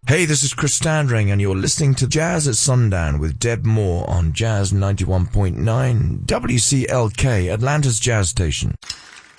Hey, this is Chris Standring, and you're listening to Jazz at Sundown with Deb Moore on Jazz 91.9 WCLK, Atlanta's Jazz Station.